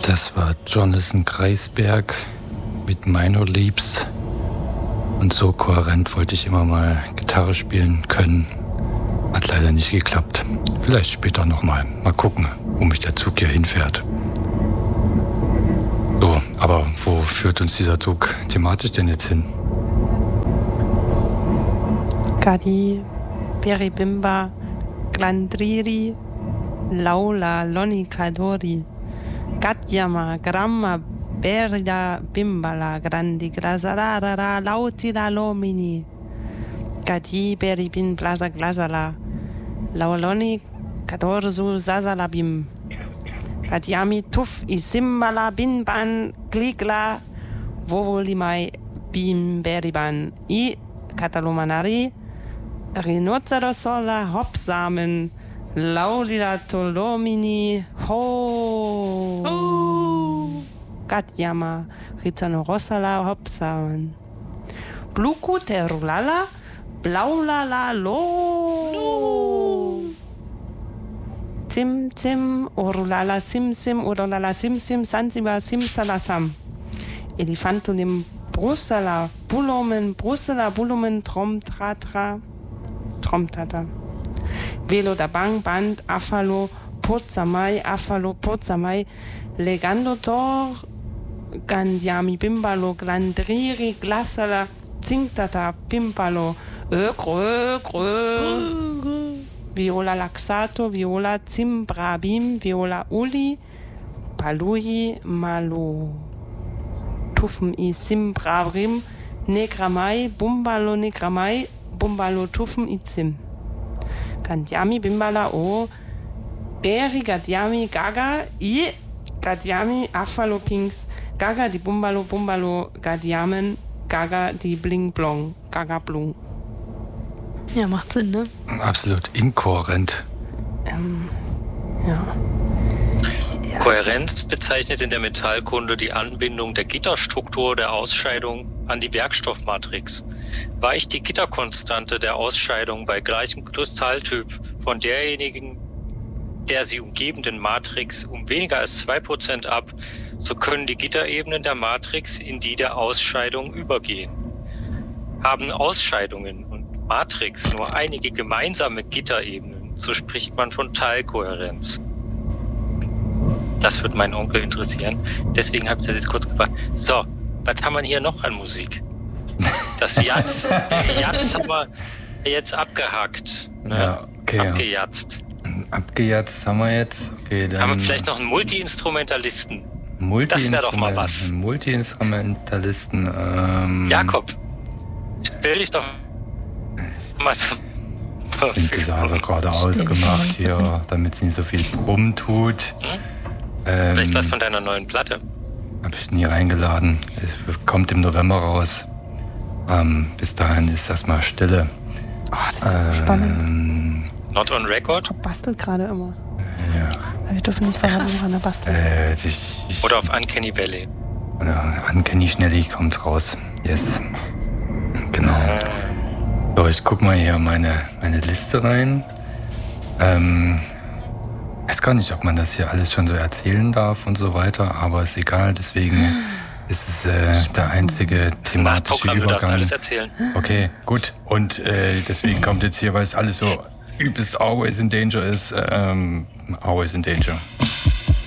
Das war Jonathan Kreisberg mit Minor Leaps. Und so kohärent wollte ich immer mal Gitarre spielen können. Hat leider nicht geklappt. Vielleicht später nochmal. Mal gucken, wo mich der Zug hier hinfährt. So, aber wo führt uns dieser Zug thematisch denn jetzt hin? Gadi, Peribimba, Glandriri, Laula, Lonicadori, Gatjama, Gramma, Berida, Bimbala, Grandi, Grazarara, Lautila, Lomini, Gadi, Beribin, Plaza, Glazala, Lauloni, Cadorzu, Zazalabim, Gadiami, Tuf, Isimbala, Binban, Gligla, Vovolimai, Bim, Beriban, I, Catalomanari, Rhinocerosola, Hopsamen, Laulila, Tolomini, Ho, Gatjama, Rizzanorosala, Hopsamen, Bluku, Terulala, Blaulala, Lo, Sim, Sim, Orulala, Sim, Sim, Orulala, Sim, Sim, Sansiba, Sim, Salasam, Elefantulim, Brusala, Bulomen, Brusela, Bulumen, Tromtratra, Tromtata. Velo da Bang, Band, Afalo, Pozamai, Legando Tor, Gandiami, Bimbalo, Glandriri, Glasala, Zingtata, Pimpalo, Viola Laxato, Viola Zimbrabim, Viola Uli, Palui, Malo. Tuffen I Simbravrim, Negramai, Bumbalo Negramai, Bumbalo Tuffen I Zim. Gandiami, Bimbala O, Beri, Gadiami, Gaga, I, Gadiami, Afalo Pinks, Gaga, die Bumbalo, Gadiamen, Gaga, die Bling Blong, Gaga Blung. Ja, macht Sinn, ne? Absolut inkohärent. Ja. Kohärenz bezeichnet in der Metallkunde die Anbindung der Gitterstruktur der Ausscheidung an die Werkstoffmatrix. Weicht die Gitterkonstante der Ausscheidung bei gleichem Kristalltyp von derjenigen der sie umgebenden Matrix um weniger als 2% ab, so können die Gitterebenen der Matrix in die der Ausscheidung übergehen. Haben Ausscheidungen und Matrix nur einige gemeinsame Gitterebenen, so spricht man von Teilkohärenz. Das wird meinen Onkel interessieren. Deswegen habe ich das jetzt kurz gefragt. So, was haben wir hier noch an Musik? Das Jatz haben wir jetzt abgehakt. Ne? Ja, okay. Abgejatzt. Abgejatzt haben wir jetzt. Okay, dann haben wir vielleicht noch einen Multi-Instrumentalisten? Das wäre doch mal was. Multi-Instrumentalisten. Jakob, stell dich doch mal zum Synthesizer gerade ausgemacht hier, damit es nicht so viel Brumm tut. Vielleicht was von deiner neuen Platte? Habe ich nie reingeladen. Es kommt im November raus. Bis dahin ist erstmal Stille. Oh, das ist so spannend. Not on Record? Er bastelt gerade immer. Ja. Aber wir dürfen nicht verraten, woran er bastelt. Oder auf Uncanny Valley. Oder Uncanny Schnelly kommt raus. Yes. Genau. So, ich guck mal hier meine Liste rein. Weiß gar nicht, ob man das hier alles schon so erzählen darf und so weiter, aber ist egal, deswegen ist es der einzige thematische Übergang. Du darfst alles erzählen. Okay, gut. Und deswegen kommt jetzt hier, weil es alles so übelst Always in Danger ist, Always in Danger.